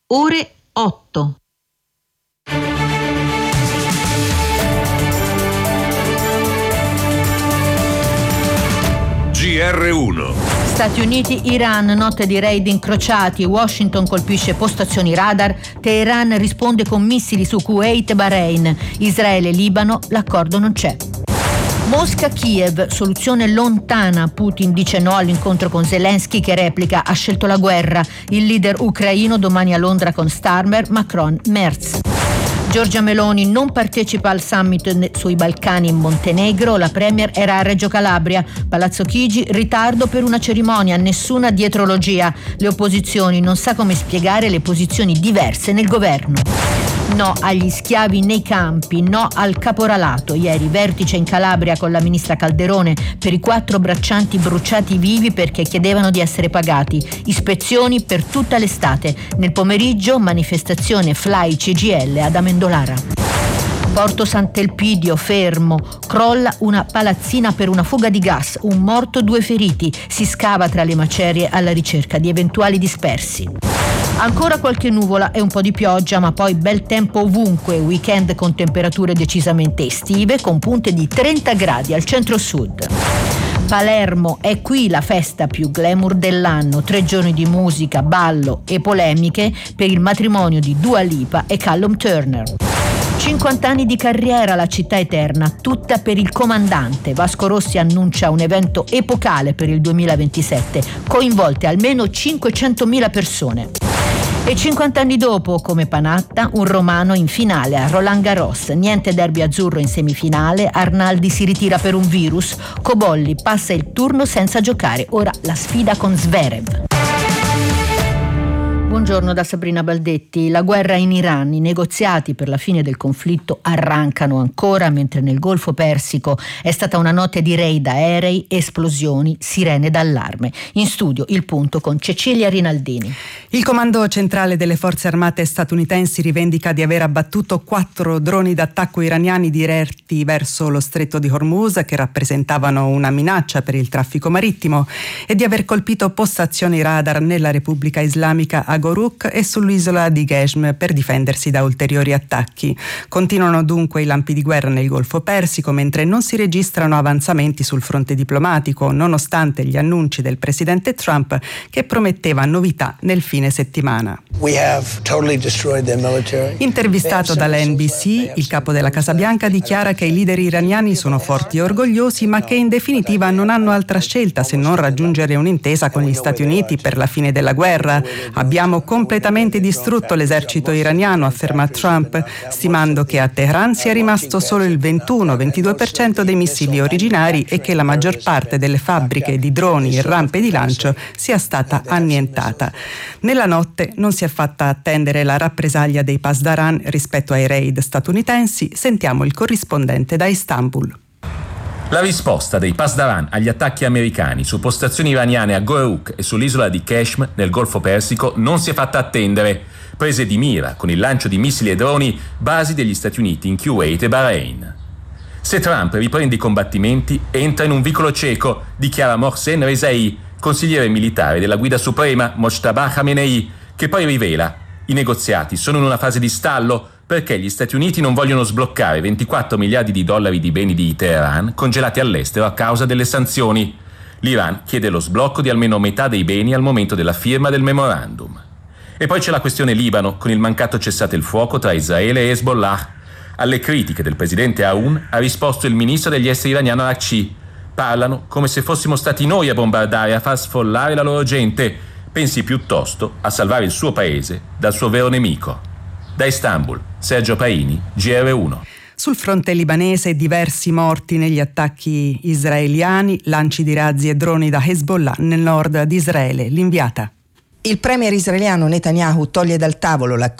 ore 8. GR1. Stati Uniti, Iran, notte di raid incrociati, Washington colpisce postazioni radar, Teheran risponde con missili su Kuwait e Bahrain, Israele e Libano, l'accordo non c'è. Mosca-Kiev, soluzione lontana, Putin dice no all'incontro con Zelensky che replica ha scelto la guerra, il leader ucraino domani a Londra con Starmer, Macron, Merz. Giorgia Meloni non partecipa al summit sui Balcani in Montenegro, la premier era a Reggio Calabria, Palazzo Chigi, ritardo per una cerimonia, nessuna dietrologia, le opposizioni non sa come spiegare le posizioni diverse nel governo. No agli schiavi nei campi, no al caporalato. Ieri vertice in Calabria con la ministra Calderone per i 4 braccianti bruciati vivi perché chiedevano di essere pagati. Ispezioni per tutta l'estate. Nel pomeriggio manifestazione Fly CGIL ad Amendolara. Porto Sant'Elpidio, fermo, crolla una palazzina per una fuga di gas, un morto, 2 feriti, si scava tra le macerie alla ricerca di eventuali dispersi. Ancora qualche nuvola e un po' di pioggia, ma poi bel tempo ovunque, weekend con temperature decisamente estive, con punte di 30 gradi al centro-sud. Palermo, è qui la festa più glamour dell'anno, 3 giorni di musica, ballo e polemiche per il matrimonio di Dua Lipa e Callum Turner. 50 anni di carriera, la città eterna, tutta per il comandante. Vasco Rossi annuncia un evento epocale per il 2027, coinvolte almeno 500.000 persone. E 50 anni dopo, come Panatta, un romano in finale a Roland Garros. Niente derby azzurro in semifinale, Arnaldi si ritira per un virus, Cobolli passa il turno senza giocare, ora la sfida con Zverev. Buongiorno da Sabrina Baldetti. La guerra in Iran, i negoziati per la fine del conflitto arrancano ancora, mentre nel Golfo Persico è stata una notte di raid aerei, esplosioni, sirene d'allarme. In studio il punto con Cecilia Rinaldini. Il comando centrale delle forze armate statunitensi rivendica di aver abbattuto 4 droni d'attacco iraniani diretti verso lo stretto di Hormuz, che rappresentavano una minaccia per il traffico marittimo, e di aver colpito postazioni radar nella Repubblica Islamica a Goruk e sull'isola di Geshm per difendersi da ulteriori attacchi. Continuano dunque i lampi di guerra nel Golfo Persico, mentre non si registrano avanzamenti sul fronte diplomatico, nonostante gli annunci del presidente Trump che prometteva novità nel fine settimana. Intervistato dalla NBC, il capo della Casa Bianca dichiara che i leader iraniani sono forti e orgogliosi, ma che in definitiva non hanno altra scelta se non raggiungere un'intesa con gli Stati Uniti per la fine della guerra. Abbiamo completamente distrutto l'esercito iraniano, afferma Trump, stimando che a Teheran sia rimasto solo il 21-22% dei missili originari e che la maggior parte delle fabbriche di droni e rampe di lancio sia stata annientata. Nella notte non si è fatta attendere la rappresaglia dei Pasdaran rispetto ai raid statunitensi. Sentiamo il corrispondente da Istanbul. La risposta dei Pasdaran agli attacchi americani su postazioni iraniane a Goruk e sull'isola di Keshm nel Golfo Persico non si è fatta attendere. Prese di mira con il lancio di missili e droni basi degli Stati Uniti in Kuwait e Bahrain. Se Trump riprende i combattimenti, entra in un vicolo cieco, dichiara Mohsen Rezai, consigliere militare della guida suprema Mojtaba Khamenei, che poi rivela: i negoziati sono in una fase di stallo perché gli Stati Uniti non vogliono sbloccare 24 miliardi di dollari di beni di Teheran congelati all'estero a causa delle sanzioni. L'Iran chiede lo sblocco di almeno metà dei beni al momento della firma del memorandum. E poi c'è la questione Libano, con il mancato cessate il fuoco tra Israele e Hezbollah. Alle critiche del presidente Aoun ha risposto il ministro degli esteri iraniano Araghchi. Parlano come se fossimo stati noi a bombardare, a far sfollare la loro gente. Pensi piuttosto a salvare il suo paese dal suo vero nemico. Da Istanbul, Sergio Paini, GR1. Sul fronte libanese diversi morti negli attacchi israeliani, lanci di razzi e droni da Hezbollah nel nord di Israele. L'inviata. Il premier israeliano Netanyahu toglie dal tavolo l'accordo